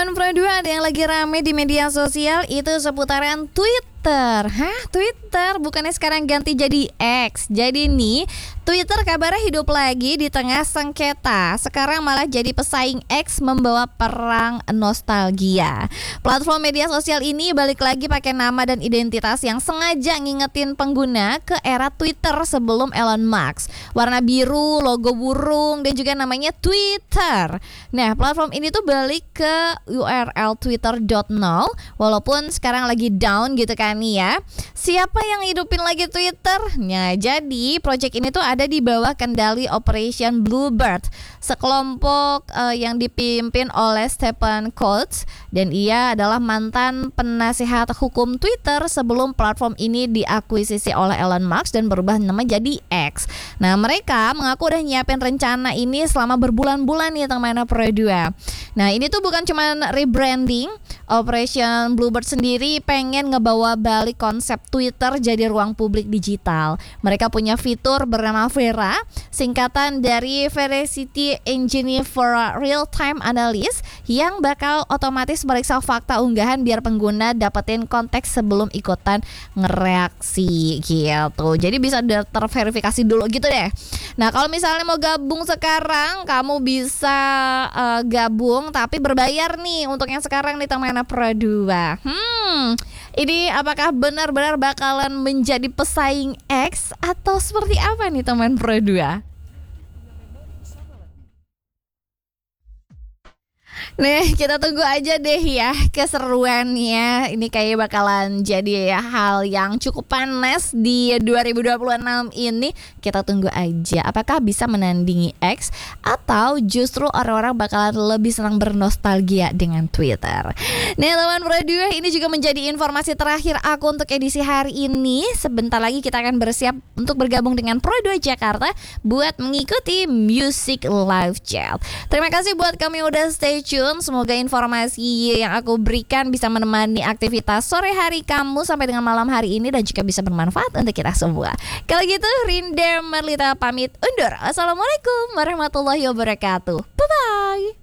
teman Pro 2, ada yang lagi rame di media sosial itu seputaran Twitter. Twitter bukannya sekarang ganti jadi X. Jadi nih, Twitter kabarnya hidup lagi di tengah sengketa. Sekarang malah jadi pesaing X membawa perang nostalgia. Platform media sosial ini balik lagi pakai nama dan identitas yang sengaja ngingetin pengguna ke era Twitter sebelum Elon Musk. Warna biru, logo burung, dan juga namanya Twitter. Nah, platform ini tuh balik ke URL twitter.now walaupun sekarang lagi down gitu kan nih ya. Siapa yang hidupin lagi Twitter? Nah, jadi project ini tuh ada di bawah kendali Operation Bluebird, sekelompok yang dipimpin oleh Stephen Coates, dan ia adalah mantan penasihat hukum Twitter sebelum platform ini diakuisisi oleh Elon Musk dan berubah nama jadi X. Nah, mereka mengaku udah nyiapin rencana ini selama berbulan-bulan nih teman-teman Pro 2. Nah, ini tuh bukan cuma rebranding. Operation Bluebird sendiri pengen ngebawa balik konsep Twitter jadi ruang publik digital. Mereka punya fitur bernama Vera, singkatan dari Veracity Engine for Real-Time Analysis, yang bakal otomatis meriksa fakta unggahan biar pengguna dapetin konteks sebelum ikutan ngereaksi gitu. Jadi bisa terverifikasi dulu gitu deh. Nah, kalau misalnya mau gabung sekarang, kamu bisa gabung tapi berbayar nih untuk yang sekarang nih teman Pro 2. Ini apakah benar-benar bakalan menjadi pesaing X atau seperti apa nih teman Pro 2? Nih, kita tunggu aja deh ya keseruannya. Ini kayak bakalan jadi hal yang cukup panas di 2026 ini. Kita tunggu aja apakah bisa menandingi X atau justru orang-orang bakalan lebih senang bernostalgia dengan Twitter. Nih teman Pro 2, ini juga menjadi informasi terakhir aku untuk edisi hari ini. Sebentar lagi kita akan bersiap untuk bergabung dengan Pro 2 Jakarta buat mengikuti Music Live Chat. Terima kasih buat kami udah stay tune. Semoga informasi yang aku berikan bisa menemani aktivitas sore hari kamu sampai dengan malam hari ini dan juga bisa bermanfaat untuk kita semua. Kalau gitu, Rinda Marlita pamit undur. Assalamualaikum warahmatullahi wabarakatuh. Bye-bye.